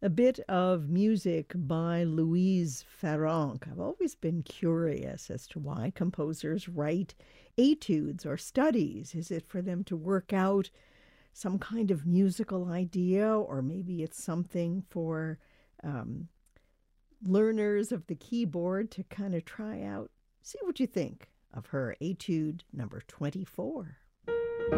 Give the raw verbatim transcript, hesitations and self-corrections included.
a bit of music by Louise Farrenc. I've always been curious as to why composers write etudes or studies. Is it for them to work out some kind of musical idea, or maybe it's something for um, learners of the keyboard to kind of try out? See what you think of her etude number twenty-four.